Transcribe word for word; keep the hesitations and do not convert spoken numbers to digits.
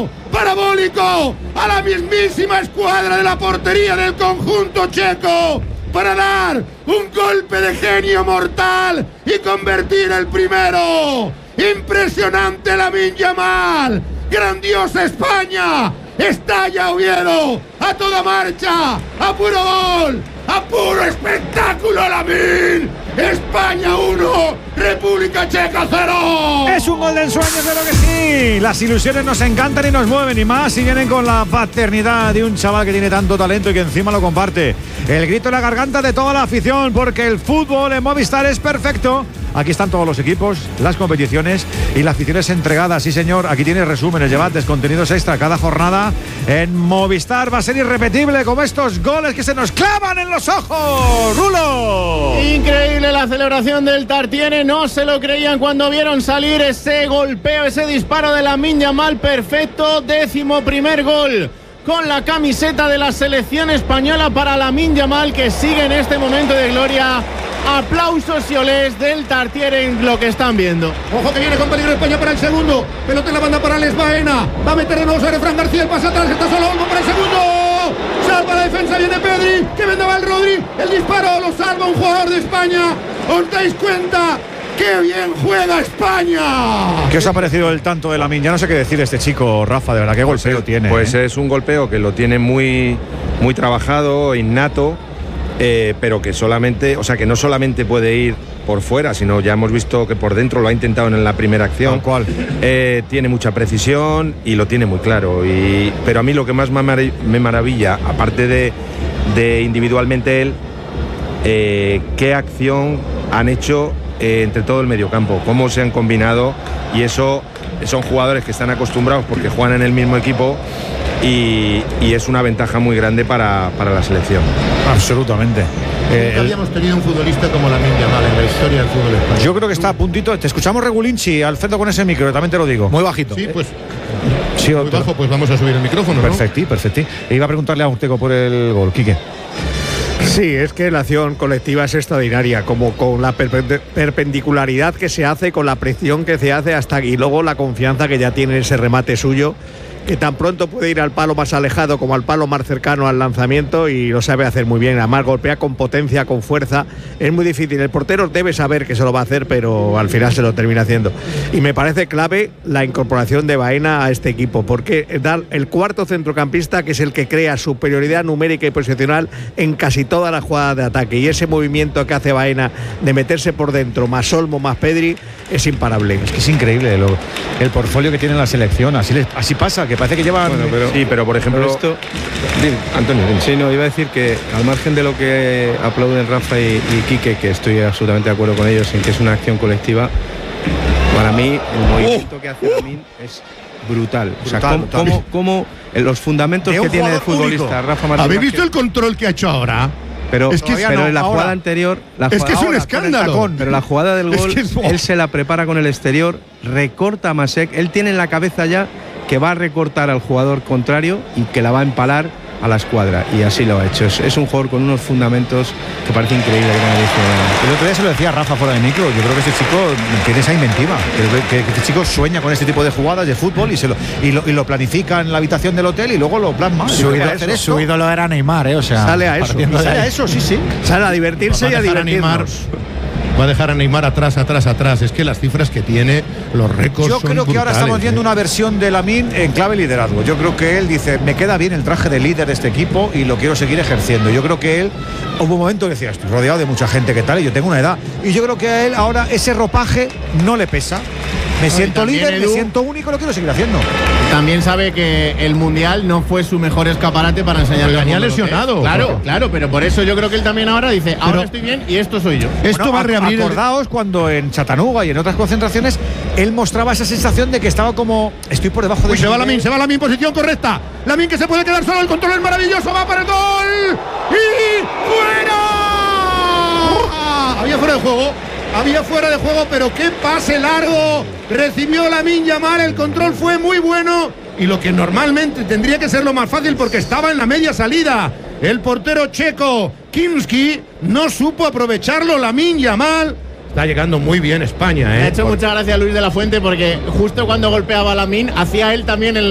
centro parabólico a la mismísima escuadra de la portería del conjunto checo para dar un golpe de genio mortal y convertir el primero. Impresionante Lamine Yamal, grandiosa España, estalla Oviedo, a toda marcha, a puro gol, a puro espectáculo Lamine. España uno, República Checa cero. Es un gol de ensueño, claro que sí. Las ilusiones nos encantan y nos mueven, y más si vienen con la paternidad de un chaval que tiene tanto talento y que encima lo comparte. El grito en la garganta de toda la afición, porque el fútbol en Movistar es perfecto. Aquí están todos los equipos, las competiciones y las aficiones entregadas. Sí, señor, aquí tienes resúmenes, debates, contenidos extra cada jornada en Movistar. Va a ser irrepetible como estos goles que se nos clavan en los ojos. ¡Rulo! Increíble la celebración del Tartiere. No se lo creían cuando vieron salir ese golpeo, ese disparo de Lamine Yamal. Perfecto, décimo primer gol con la camiseta de la selección española para Lamine Yamal, que sigue en este momento de gloria. Aplausos y olés del Tartiere en lo que están viendo. Ojo que viene con peligro España para el segundo. Pelota en la banda para Les Baena. Va a meter de nuevo sobre Fran García. El pase atrás, está solo Olmo para el segundo. Salva la defensa, viene Pedri. Que vendaba el Rodri. El disparo lo salva un jugador de España. ¿Os dais cuenta? ¡Qué bien juega España! ¿Qué os ha parecido el tanto de Lamine? Ya no sé qué decir de este chico, Rafa, de verdad, qué golpeo pues, tiene. Pues ¿eh? Es un golpeo que lo tiene muy, muy trabajado, innato. Eh, pero que solamente, o sea, que no solamente puede ir por fuera, sino ya hemos visto que por dentro lo ha intentado en la primera acción. ¿Cuál? Eh, tiene mucha precisión y lo tiene muy claro. Y, pero a mí lo que más me maravilla, aparte de, de individualmente él, eh, qué acción han hecho eh, entre todo el mediocampo, cómo se han combinado, y eso son jugadores que están acostumbrados porque juegan en el mismo equipo. Y, y es una ventaja muy grande para, para la selección. Absolutamente. Eh, Nunca habíamos tenido un futbolista como Lamine Yamal en la historia del fútbol español. Yo creo que está a puntito. Te escuchamos regulinchi, Alfredo, con ese micro, también te lo digo. Muy bajito. Sí, pues sí, muy bajo, pues vamos a subir el micrófono, ¿no? Perfecti, perfecti. E iba a preguntarle a Urteco por el gol, Quique. Sí, es que la acción colectiva es extraordinaria, como con la perpe- perpendicularidad que se hace, con la presión que se hace hasta aquí, y luego la confianza que ya tiene ese remate suyo, que tan pronto puede ir al palo más alejado como al palo más cercano al lanzamiento, y lo sabe hacer muy bien. Además golpea con potencia, con fuerza. Es muy difícil. El portero debe saber que se lo va a hacer, pero al final se lo termina haciendo. Y me parece clave la incorporación de Baena a este equipo, porque dar el cuarto centrocampista, que es el que crea superioridad numérica y posicional en casi todas las jugadas de ataque, y ese movimiento que hace Baena de meterse por dentro, más Olmo, más Pedri, es imparable. Es que es increíble lo, el portfolio que tiene la selección. Así, les, así pasa, que parece que llevan... Bueno, pero, sí, pero por ejemplo... Pero esto, Dime, Antonio, dime. Sí, no, iba a decir que al margen de lo que aplauden Rafa y, y Quique, que estoy absolutamente de acuerdo con ellos en que es una acción colectiva, para mí el movimiento oh, que hace Lamine oh, es brutal. O sea, brutal, cómo, cómo, cómo los fundamentos que tiene de futbolista único. Rafa Martínez. ¿Habéis visto el control que ha hecho ahora? Pero, es que pero no, en la ahora. jugada anterior la es jugada, que es un ahora, escándalo tacón, pero la jugada del gol, es que es, oh. él se la prepara con el exterior, recorta a Masek, él tiene en la cabeza ya que va a recortar al jugador contrario y que la va a empalar a la escuadra, y así lo ha hecho. Es, es un jugador con unos fundamentos que parece increíble que tenga dicho. El otro día se lo decía Rafa fuera de micro. Yo creo que este chico tiene esa inventiva, que, que, que este chico sueña con este tipo de jugadas de fútbol y, se lo, y, lo, y lo planifica en la habitación del hotel y luego lo plasma. Su, ídolo, hacer su ídolo era Neymar, ¿eh? O sea, sale a eso, sale a eso, sí, sí. Sale a divertirse y a divertirnos. Va a dejar a Neymar atrás, atrás, atrás. Es que las cifras que tiene, los récords. Yo creo son que ahora estamos viendo ¿eh? una versión de Lamine en clave liderazgo. Yo creo que él dice, me queda bien el traje de líder de este equipo y lo quiero seguir ejerciendo. Yo creo que él, hubo un momento que decía, estoy rodeado de mucha gente que tal y yo tengo una edad. Y yo creo que a él ahora ese ropaje no le pesa. Me no, siento líder, Edu, me siento único, lo quiero seguir haciendo. También sabe que el Mundial no fue su mejor escaparate para enseñarle. Venía lesionado. Claro, porque... claro, pero por eso yo creo que él también ahora dice, ahora pero estoy bien y esto soy yo. Esto bueno, va a reabrir. Acordaos el... cuando en Chattanooga y en otras concentraciones él mostraba esa sensación de que estaba como, estoy por debajo de... Uy, se va Lamine, se va Lamine, posición correcta. Lamine que se puede quedar solo, el control es maravilloso, va para el gol. ¡Y fuera! Uh, había fuera de juego. Había fuera de juego, pero qué pase largo recibió Lamine Yamal, el control fue muy bueno y lo que normalmente tendría que ser lo más fácil porque estaba en la media salida. El portero checo Kimski no supo aprovecharlo. Lamine Yamal está llegando muy bien España, ¿eh? Me ha hecho mucha gracia Luis de la Fuente porque justo cuando golpeaba a Lamine hacía él también el